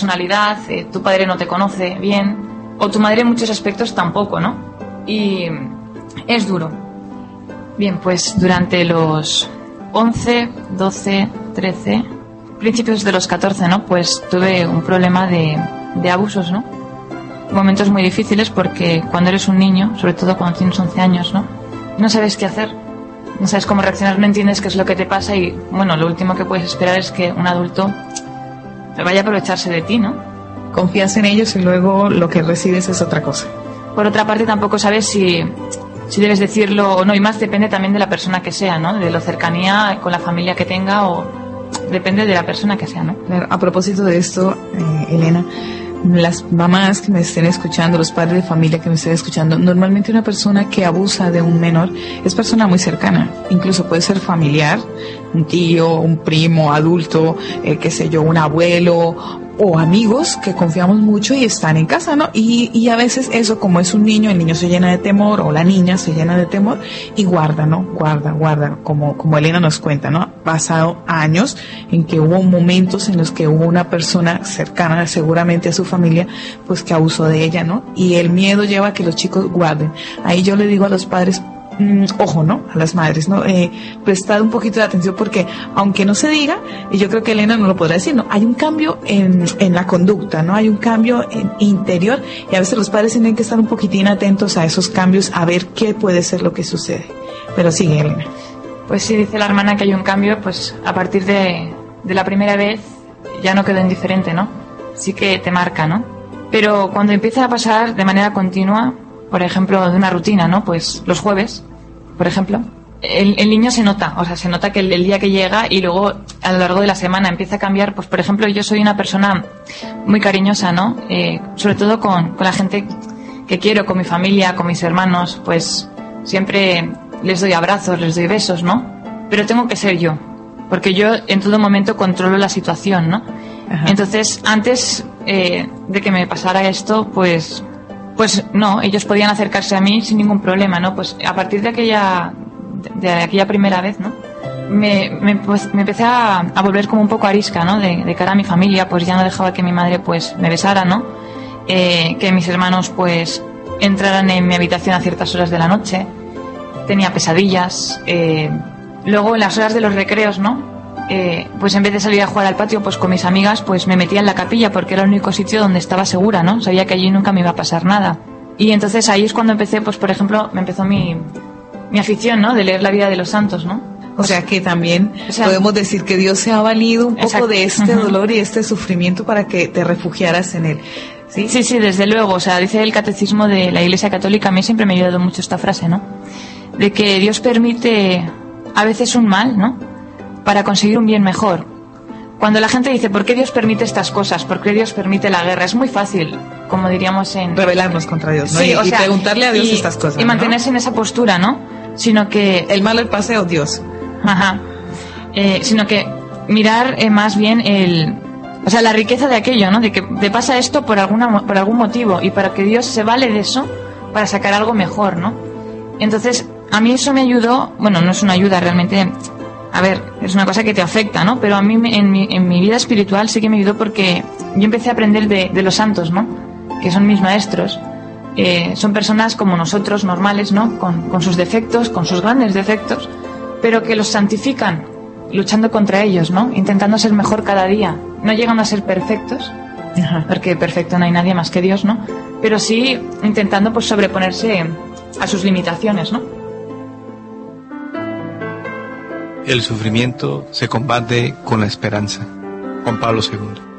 personalidad, tu padre no te conoce bien, o tu madre en muchos aspectos tampoco, ¿no? Y es duro. Bien, pues durante los 11, 12, 13, principios de los 14, ¿no? Pues tuve un problema de abusos, ¿no? Momentos muy difíciles porque cuando eres un niño, sobre todo cuando tienes 11 años, ¿no? No sabes qué hacer, no sabes cómo reaccionar, no entiendes qué es lo que te pasa y, bueno, lo último que puedes esperar es que un adulto vaya a aprovecharse de ti, ¿no? Confías en ellos y luego lo que recibes es otra cosa. Por otra parte, tampoco sabes si debes decirlo o no, y más depende también de la persona que sea, ¿no? De la cercanía con la familia que tenga, o depende de la persona que sea, ¿no? Claro, a propósito de esto, Elena, las mamás que me estén escuchando, los padres de familia que me estén escuchando, normalmente una persona que abusa de un menor es persona muy cercana, incluso puede ser familiar, un tío, un primo, adulto, qué sé yo, un abuelo, o amigos que confiamos mucho y están en casa, ¿no? Y a veces eso, como es un niño, el niño se llena de temor, o la niña se llena de temor, y guarda, ¿no? Guarda, como Elena nos cuenta, ¿no? Pasado años en que hubo momentos en los que hubo una persona cercana, seguramente a su familia, pues que abusó de ella, ¿no? Y el miedo lleva a que los chicos guarden. Ahí yo le digo a los padres, ojo, ¿no? A las madres, ¿no? Prestar un poquito de atención porque, aunque no se diga, y yo creo que Elena no lo podrá decir, ¿no? Hay un cambio en la conducta, ¿no? Hay un cambio interior, y a veces los padres tienen que estar un poquitín atentos a esos cambios, a ver qué puede ser lo que sucede. Pero sigue, Elena. Pues sí, dice la hermana que hay un cambio, pues a partir de la primera vez ya no quedó indiferente, ¿no? Sí que te marca, ¿no? Pero cuando empieza a pasar de manera continua, por ejemplo, de una rutina, ¿no? Pues los jueves, por ejemplo, el niño se nota, o sea, se nota que el día que llega y luego a lo largo de la semana empieza a cambiar. Pues, por ejemplo, yo soy una persona muy cariñosa, ¿no? Sobre todo con la gente que quiero, con mi familia, con mis hermanos, pues siempre les doy abrazos, les doy besos, ¿no? Pero tengo que ser yo, porque yo en todo momento controlo la situación, ¿no? Ajá. Entonces, antes de que me pasara esto, pues no, ellos podían acercarse a mí sin ningún problema, ¿no? Pues a partir de aquella primera vez, ¿no? Me empecé a volver como un poco arisca, ¿no? De cara a mi familia, pues ya no dejaba que mi madre pues me besara, ¿no? Que mis hermanos pues entraran en mi habitación a ciertas horas de la noche. Tenía pesadillas. Luego en las horas de los recreos, ¿no? Pues en vez de salir a jugar al patio pues con mis amigas, pues me metía en la capilla porque era el único sitio donde estaba segura, ¿no? Sabía que allí nunca me iba a pasar nada. Y entonces ahí es cuando empecé, pues por ejemplo, me empezó mi afición, ¿no? De leer la vida de los santos, ¿no? O sea que también podemos decir que Dios se ha valido un poco de este dolor y este sufrimiento para que te refugiaras en él. ¿Sí? Sí, desde luego. O sea, dice el catecismo de la Iglesia Católica, a mí siempre me ha ayudado mucho esta frase, ¿no? De que Dios permite a veces un mal, ¿no? Para conseguir un bien mejor. Cuando la gente dice, ¿por qué Dios permite estas cosas? ¿Por qué Dios permite la guerra? Es muy fácil, como diríamos en... rebelarnos contra Dios, ¿no? Sí, y preguntarle a Dios estas cosas, y mantenerse, ¿no?, en esa postura, ¿no? Sino que... el mal, el paseo, Dios. Ajá. Sino que mirar más bien la riqueza de aquello, ¿no? De que te pasa esto por algún motivo, y para que Dios se vale de eso para sacar algo mejor, ¿no? Entonces, a mí eso me ayudó. Bueno, no es una ayuda realmente... A ver, es una cosa que te afecta, ¿no? Pero a mí en mi vida espiritual sí que me ayudó porque yo empecé a aprender de los santos, ¿no? Que son mis maestros. Son personas como nosotros, normales, ¿no? Con sus defectos, con sus grandes defectos, pero que los santifican, luchando contra ellos, ¿no? Intentando ser mejor cada día. No llegan a ser perfectos, porque perfecto no hay nadie más que Dios, ¿no? Pero sí intentando pues sobreponerse a sus limitaciones, ¿no? El sufrimiento se combate con la esperanza. Juan Pablo II.